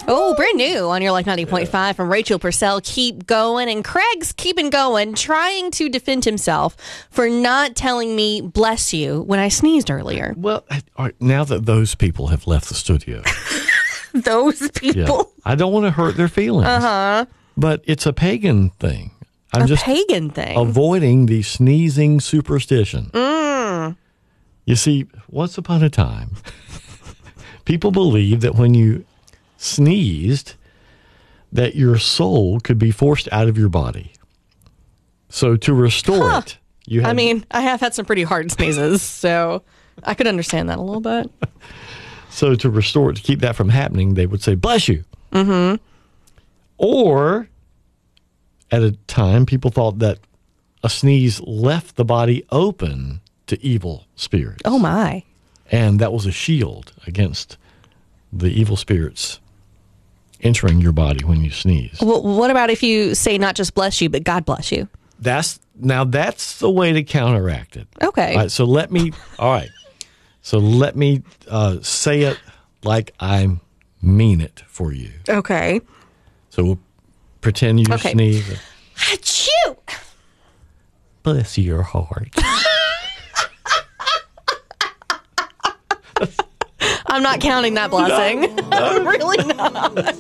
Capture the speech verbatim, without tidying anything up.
Oh, brand new on your Life ninety point five from Rachel Purcell. Keep going. And Craig's keeping going, trying to defend himself for not telling me bless you when I sneezed earlier. Well, all right, now that those people have left the studio. Those people? Yeah, I don't want to hurt their feelings. Uh-huh. But it's a pagan thing. I'm a just pagan thing. avoiding the sneezing superstition. Mm. You see, once upon a time, people believed that when you sneezed, that your soul could be forced out of your body. So to restore huh. it, you had... I mean, I have had some pretty hard sneezes, so I could understand that a little bit. So to restore it, to keep that from happening, they would say, bless you. Mm-hmm. Or at a time, people thought that a sneeze left the body open to evil spirits. Oh, my. And that was a shield against the evil spirits entering your body when you sneeze. Well, what about if you say not just bless you, but God bless you? That's now that's the way to counteract it. Okay. All right, so let me, all right. So let me uh, say it like I mean it for you. Okay. So we'll pretend you Okay. sneeze. Achoo! Bless your heart. I'm not counting that blessing. I'm really not.